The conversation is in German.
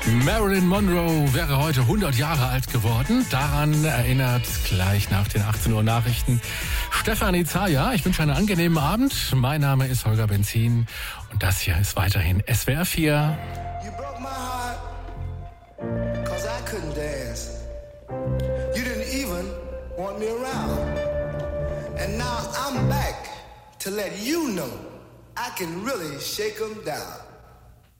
Marilyn Monroe wäre heute 100 Jahre alt geworden. Daran erinnert gleich nach den 18 Uhr Nachrichten Stefanie Zaja. Ich wünsche einen angenehmen Abend. Mein Name ist Holger Benzin und das hier ist weiterhin SWR 4. You broke my heart, 'cause I couldn't dance. You didn't even want me around. And now I'm back to let you know I can really shake 'em down.